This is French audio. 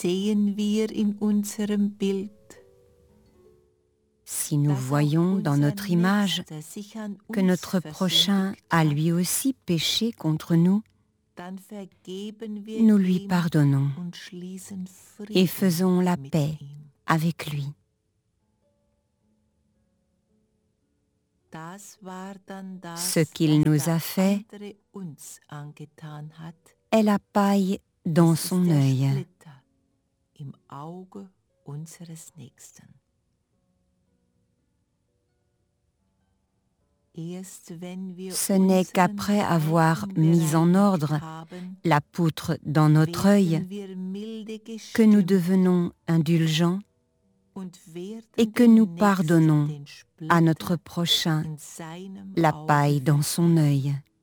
sehen wir in unserem Bild, Si nous voyons dans notre image que notre prochain a lui aussi péché contre nous, nous lui pardonnons et faisons la paix avec lui. Ce qu'il nous a fait est la paille dans son œil. Ce n'est qu'après avoir mis en ordre la poutre dans notre œil que nous devenons indulgents et que nous pardonnons à notre prochain la paille dans son œil.